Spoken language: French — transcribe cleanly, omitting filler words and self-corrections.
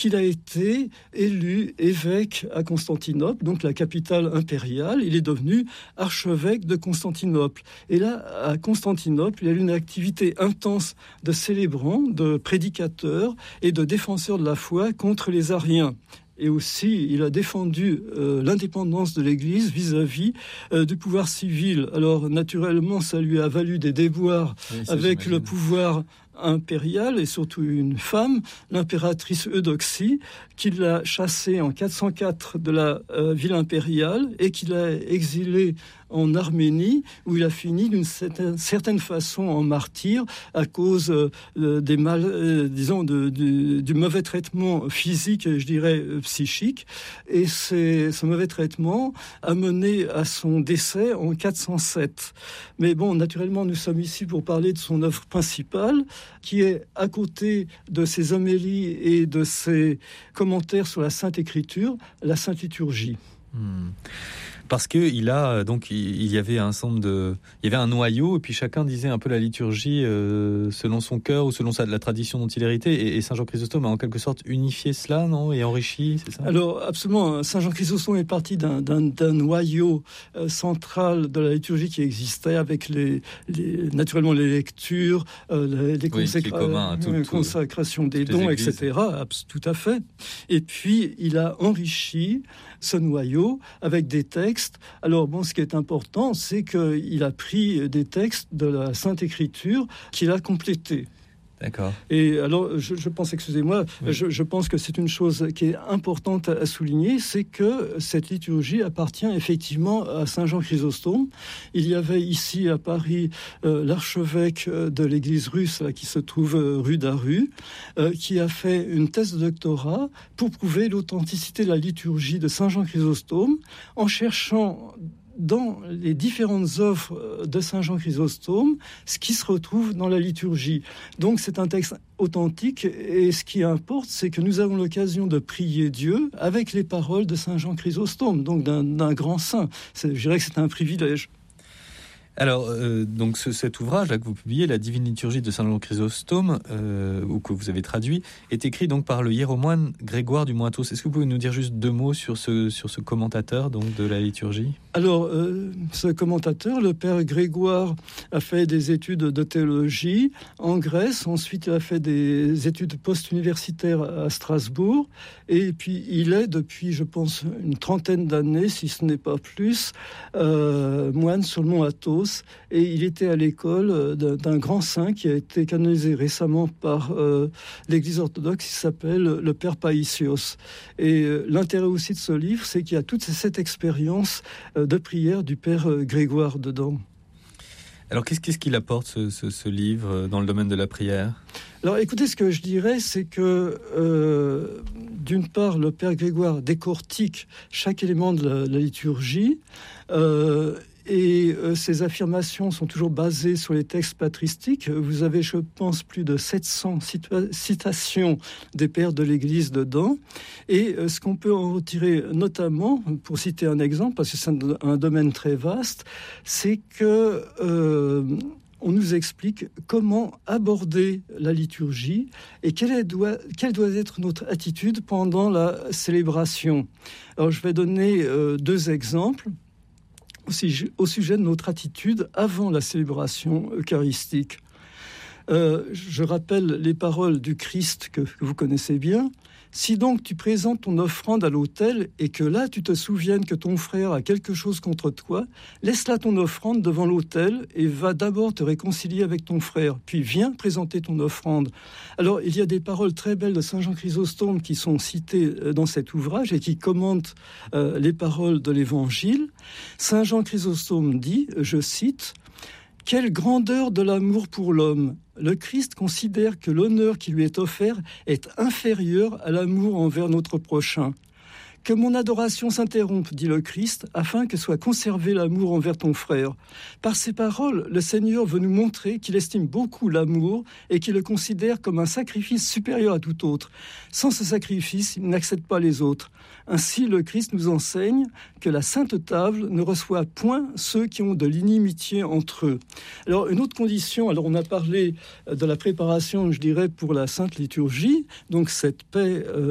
qu'il a été élu évêque à Constantinople, donc la capitale impériale. Il est devenu archevêque de Constantinople. Et là, à Constantinople, il a eu une activité intense de célébrants, de prédicateurs et de défenseurs de la foi contre les Ariens. Et aussi, il a défendu l'indépendance de l'Église vis-à-vis du pouvoir civil. Alors, naturellement, ça lui a valu des déboires avec le pouvoir impérial et surtout une femme, l'impératrice Eudoxie, qui l'a chassé en 404 de la ville impériale et qui l'a exilé en Arménie, où il a fini d'une certaine façon en martyr à cause des du mauvais traitement physique et je dirais psychique. Et ce mauvais traitement a mené à son décès en 407. Mais bon, naturellement, nous sommes ici pour parler de son œuvre principale, qui est à côté de ses homélies et de ses commentaires sur la Sainte Écriture, la Sainte Liturgie. Parce que il y avait un noyau et puis chacun disait un peu la liturgie selon son cœur ou selon la tradition dont il héritait, et Saint Jean Chrysostome a en quelque sorte unifié cela, non, et enrichi, c'est ça? Alors absolument, Saint Jean Chrysostome est parti d'un noyau central de la liturgie qui existait avec naturellement les lectures, les consécrations des dons, etc. Tout à fait. Et puis il a enrichi ce noyau avec des textes. Alors bon, ce qui est important, c'est qu'il a pris des textes de la Sainte Écriture qu'il a complétés. D'accord. Et alors, je pense, excusez-moi, oui. je pense que c'est une chose qui est importante à souligner, c'est que cette liturgie appartient effectivement à Saint Jean Chrysostome. Il y avait ici à Paris l'archevêque de l'église russe, là, qui se trouve rue d'Aru, qui a fait une thèse de doctorat pour prouver l'authenticité de la liturgie de Saint Jean Chrysostome en cherchant dans les différentes œuvres de Saint Jean Chrysostome, ce qui se retrouve dans la liturgie. Donc c'est un texte authentique, et ce qui importe, c'est que nous avons l'occasion de prier Dieu avec les paroles de Saint Jean Chrysostome, donc d'un grand saint. Je dirais que c'est un privilège. Alors, donc cet ouvrage là que vous publiez, La Divine Liturgie de Saint Jean Chrysostome, ou que vous avez traduit, est écrit donc par le hiéromoine Grégoire du Mointos. Est-ce que vous pouvez nous dire juste deux mots sur ce commentateur donc de la liturgie? Alors, ce commentateur, le père Grégoire, a fait des études de théologie en Grèce. Ensuite, il a fait des études post-universitaires à Strasbourg. Et puis, il est, depuis, je pense, une trentaine d'années, si ce n'est pas plus, moine sur le mont Athos. Et il était à l'école d'un grand saint qui a été canonisé récemment par l'Église orthodoxe, qui s'appelle le Père Païsios. Et l'intérêt aussi de ce livre, c'est qu'il y a toute cette expérience de prière du Père Grégoire dedans. Alors qu'est-ce qu'il apporte ce livre dans le domaine de la prière? Alors écoutez, ce que je dirais, c'est que d'une part, le Père Grégoire décortique chaque élément de la liturgie, et ces affirmations sont toujours basées sur les textes patristiques. Vous avez, je pense, plus de 700 citations des pères de l'Église dedans. Et ce qu'on peut en retirer, notamment, pour citer un exemple, parce que c'est un domaine très vaste, c'est que on nous explique comment aborder la liturgie et quelle doit être notre attitude pendant la célébration. Alors, je vais donner deux exemples au sujet de notre attitude avant la célébration eucharistique. Je rappelle les paroles du Christ que vous connaissez bien. Si donc tu présentes ton offrande à l'autel et que là tu te souviennes que ton frère a quelque chose contre toi, laisse là ton offrande devant l'autel et va d'abord te réconcilier avec ton frère, puis viens présenter ton offrande. Alors il y a des paroles très belles de Saint Jean Chrysostome qui sont citées dans cet ouvrage et qui commentent les paroles de l'Évangile. Saint Jean Chrysostome dit, je cite, « Quelle grandeur de l'amour pour l'homme ! Le Christ considère que l'honneur qui lui est offert est inférieur à l'amour envers notre prochain. Que mon adoration s'interrompe, dit le Christ, afin que soit conservé l'amour envers ton frère. Par ces paroles, le Seigneur veut nous montrer qu'il estime beaucoup l'amour et qu'il le considère comme un sacrifice supérieur à tout autre. Sans ce sacrifice, il n'accepte pas les autres. Ainsi, le Christ nous enseigne que la Sainte Table ne reçoit point ceux qui ont de l'inimitié entre eux. » Alors, une autre condition, alors on a parlé de la préparation, je dirais, pour la Sainte Liturgie, donc cette paix